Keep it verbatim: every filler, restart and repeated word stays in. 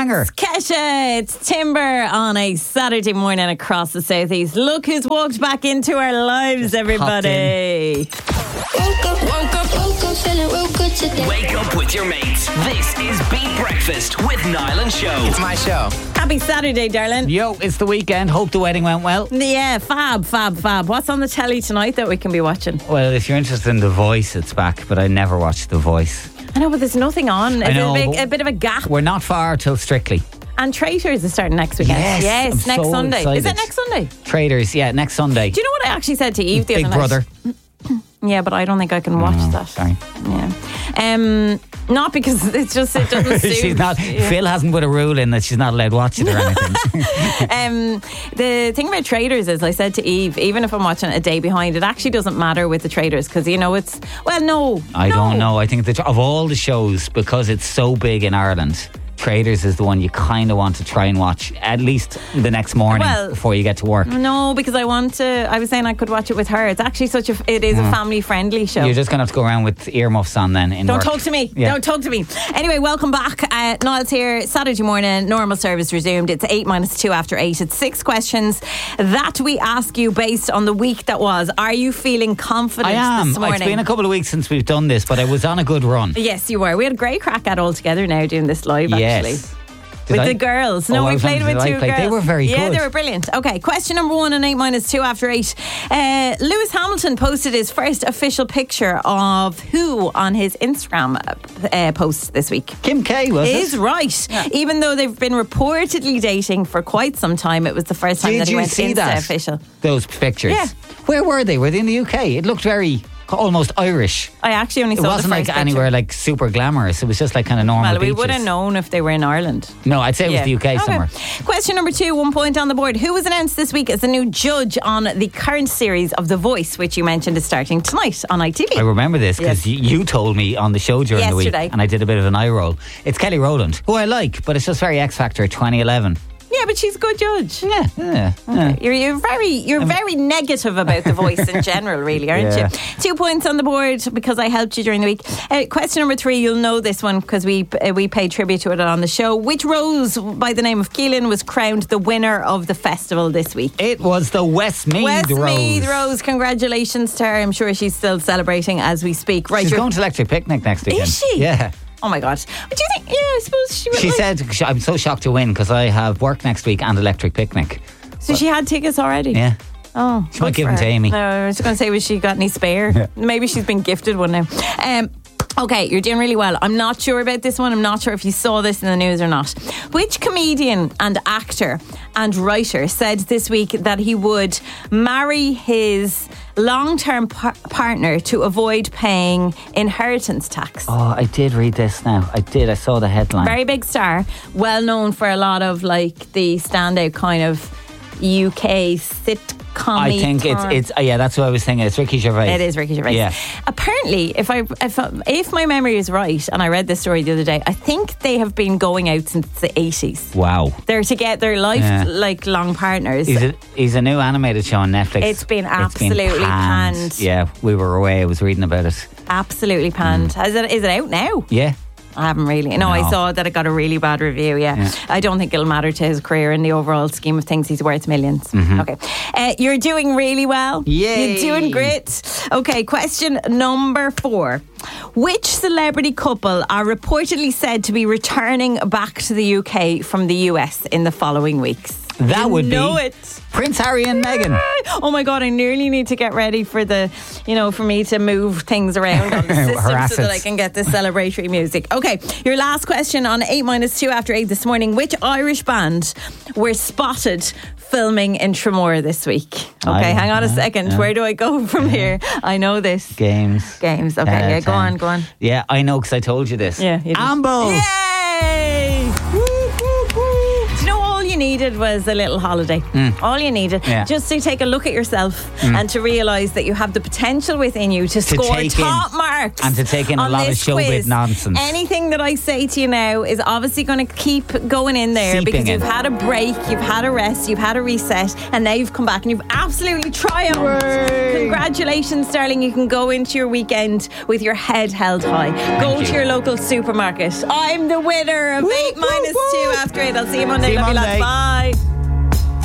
banger. It's Kesha, it's Timber on a Saturday morning across the southeast. Look who's walked back into our lives, everybody. Woke up, woke up, woke up, feeling real good today. Wake up with your mates. This is Beat Breakfast with Niall and Show. It's my show. Happy Saturday, darling. Yo, it's the weekend. Hope the wedding went well. Yeah, fab, fab, fab. What's on the telly tonight that we can be watching? Well, if you're interested in The Voice, it's back, but I never watched The Voice. I know, but there's nothing on. I Is know, it a, but big, a bit of a gap? We're not far till Strictly. And Traitors is starting next weekend. Yes, yes I'm next so Sunday. excited. Is it next Sunday? Traders, yeah, next Sunday. Do you know what I actually said to Eve the Big other Brother. night? Yeah, but I don't think I can watch Oh, that. sorry. Yeah. Um, not because it's just, it doesn't suit. She's not. Yeah. Phil hasn't put a rule in that she's not allowed to watch it or anything. um, the thing about Traders is, I said to Eve, even if I'm watching it a day behind, it actually doesn't matter with the Traders because, you know, it's, well, no. I no. don't know. I think that of all the shows, because it's so big in Ireland, Traders is the one you kind of want to try and watch at least the next morning Well, before you get to work. No, because I want to, I was saying I could watch it with her. It's actually such a, it is a family friendly show. You're just going to have to go around with earmuffs on then in Don't work. talk to me. Yeah. Don't talk to me. Anyway, welcome back. Uh, Niall's here. Saturday morning, normal service resumed. It's eight minus two after eight. It's six questions that we ask you based on the week that was. Are you feeling confident I am. this morning? It's been a couple of weeks since we've done this, but I was on a good run. Yes, you were. We had a great crack at all together now doing this live, actually. Yes. Did With I? the girls. No, Oh, I we was played wondering, with did I two play? girls. They were very yeah, good. they were brilliant. Okay, question number one on eight minus two after eight. Uh, Lewis Hamilton posted his first official picture of who on his Instagram uh, post this week. Kim K, was Is it? right. Yeah. Even though they've been reportedly dating for quite some time, it was the first time Did that he you went see Insta that? official. Those pictures? Yeah. Where were they? Were they in the U K? It looked very, almost Irish. I actually only It saw wasn't the like first anywhere picture. like super glamorous. It was just like kind of normal Well, we beaches. would have known if they were in Ireland. No, I'd say it was Yeah. the U K Okay. somewhere. Question number two, one point on the board. Who was announced this week as the new judge on the current series of The Voice, which you mentioned is starting tonight on I T V? I remember this because Yes. you, you told me on the show during the week, Yesterday. and I did a bit of an eye roll. It's Kelly Rowland, who I like, but it's just very X Factor twenty eleven. Yeah, but she's a good judge. Yeah, yeah, yeah. You're, you're very you're very negative about The Voice in general, really, aren't Yeah. you? Two points on the board because I helped you during the week. Uh, question number three, you'll know this one because we uh, we paid tribute to it on the show. Which rose by the name of Keelan was crowned the winner of the festival this week? It was the Westmead Westmead Rose. Rose. Congratulations to her. I'm sure she's still celebrating as we speak. Right, She's you're- going to Electric Picnic next weekend. Is she? Yeah. Oh my God. But do you think? Yeah, I suppose she would. She like- said, sh- I'm so shocked to win because I have work next week and Electric Picnic. So she had tickets already. Yeah. Oh, She might good give for them to her. Amy. No, I was going to say, was she got any spare? Yeah. Maybe she's been gifted one now. Um, okay, you're doing really well. I'm not sure about this one. I'm not sure if you saw this in the news or not. Which comedian and actor and writer said this week that he would marry his long-term par- partner to avoid paying inheritance tax? Oh, I did read this now. I did. I saw the headline. Very big star, well known for a lot of like the standout kind of U K sitcom. I think it's, it's uh, yeah, that's what I was thinking. It's Ricky Gervais. It is Ricky Gervais. Yeah. Apparently, if I if if my memory is right, and I read this story the other day, I think they have been going out since the eighties. Wow. They're together, life Yeah. like long partners. He's a, he's a new animated show on Netflix. It's been absolutely panned. Yeah, we were away. I was reading about it. Absolutely panned. Mm. Is it is it out now? Yeah. I haven't really. No, No. I saw that it got a really bad review. Yeah. Yeah. I don't think it'll matter to his career in the overall scheme of things. He's worth millions. Okay, uh, you're doing really well. Mm-hmm. Yay. You're doing great. Okay, question number four: which celebrity couple are reportedly said to be returning back to the U K from the U S in the following weeks? That You would know be it. Prince Harry and Meghan. Oh my God, I nearly need to get ready for the, you know, for me to move things around on the Her system so that assets. I can get this celebratory music. Okay, your last question on eight minus two after eight this morning. Which Irish band were spotted filming in Tramore this week? Okay, I- hang on a yeah, second. yeah. Where do I go from here? I know this. Games. Games. Okay, Uh, yeah, go ten. on, go on. Yeah, I know because I told you this. Yeah, you did. Ambo. Yay! Woo, woo, woo. Do you know all you needed was a little holiday? All you needed, Yeah. just to take a look at yourself and to realise that you have the potential within you to, score take top in- marks and to take in a on lot of this showbiz quiz. nonsense. Anything that I say to you now is obviously going to keep going in there Seeping because in. you've had a break, you've had a rest, you've had a reset, and now you've come back and you've absolutely triumphed. Hooray. Congratulations, darling. You can go into your weekend with your head held high. Go you. to your local supermarket. I'm the winner of Woo, eight woo, minus woo. two after great. I'll see you Monday. See you Love Monday. you, lads. Bye.